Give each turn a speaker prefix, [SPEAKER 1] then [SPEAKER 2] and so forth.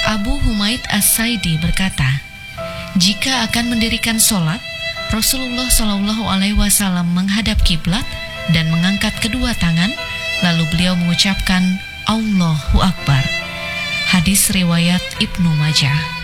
[SPEAKER 1] Abu Humaid As-Saidi berkata, jika akan mendirikan sholat, Rasulullah SAW menghadap kiblat dan mengangkat kedua tangan, lalu beliau mengucapkan Allahu Akbar. Hadis riwayat Ibnu Majah.